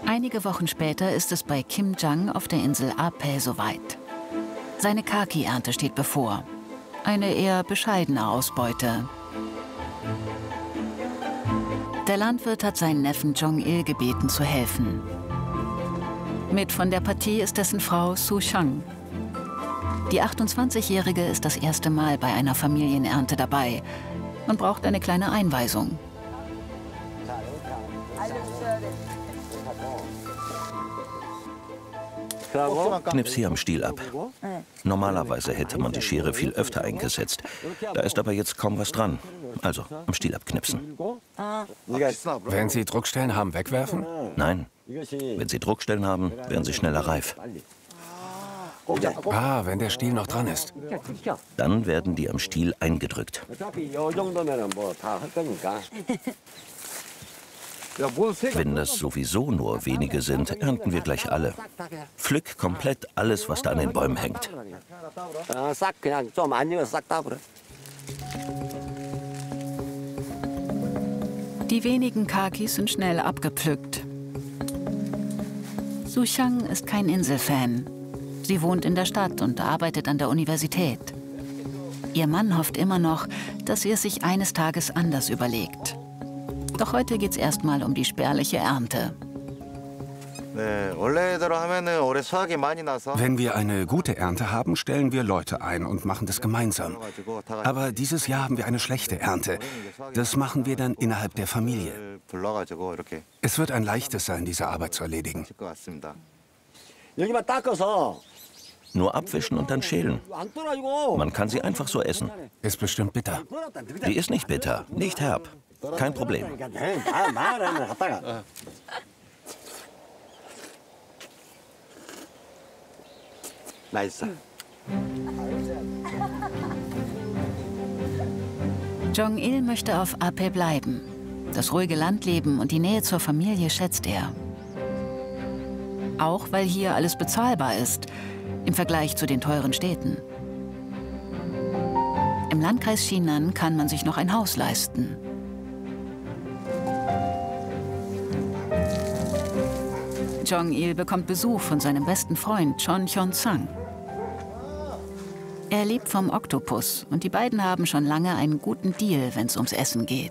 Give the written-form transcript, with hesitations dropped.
Einige Wochen später ist es bei Kim Jang auf der Insel Apeh soweit. Seine Kaki-Ernte steht bevor. Eine eher bescheidene Ausbeute. Der Landwirt hat seinen Neffen Jong-il gebeten, zu helfen. Mit von der Partie ist dessen Frau Su Chang. Die 28-Jährige ist das erste Mal bei einer Familienernte dabei und braucht eine kleine Einweisung. Knips hier am Stiel ab. Normalerweise hätte man die Schere viel öfter eingesetzt. Da ist aber jetzt kaum was dran. Also, am Stiel abknipsen. Wenn Sie Druckstellen haben, wegwerfen? Nein. Wenn Sie Druckstellen haben, werden sie schneller reif. Ah, wenn der Stiel noch dran ist. Dann werden die am Stiel eingedrückt. Wenn das sowieso nur wenige sind, ernten wir gleich alle. Pflück komplett alles, was da an den Bäumen hängt. Die wenigen Kakis sind schnell abgepflückt. Su Chang ist kein Inselfan. Sie wohnt in der Stadt und arbeitet an der Universität. Ihr Mann hofft immer noch, dass sie es sich eines Tages anders überlegt. Doch heute geht es erstmal um die spärliche Ernte. Wenn wir eine gute Ernte haben, stellen wir Leute ein und machen das gemeinsam. Aber dieses Jahr haben wir eine schlechte Ernte. Das machen wir dann innerhalb der Familie. Es wird ein leichtes sein, diese Arbeit zu erledigen. Nur abwischen und dann schälen. Man kann sie einfach so essen. Ist bestimmt bitter. Die ist nicht bitter, nicht herb. Kein Problem. Jong-il möchte auf Apeh bleiben. Das ruhige Landleben und die Nähe zur Familie schätzt er. Auch weil hier alles bezahlbar ist, im Vergleich zu den teuren Städten. Im Landkreis Shinan kann man sich noch ein Haus leisten. Jong-il bekommt Besuch von seinem besten Freund Chon Hyun-sang. Er lebt vom Oktopus und die beiden haben schon lange einen guten Deal, wenn es ums Essen geht.